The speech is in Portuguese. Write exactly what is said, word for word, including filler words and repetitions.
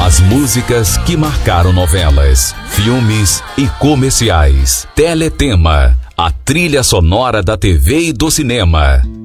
As músicas que marcaram novelas, filmes e comerciais. Teletema, a trilha sonora da T V e do cinema.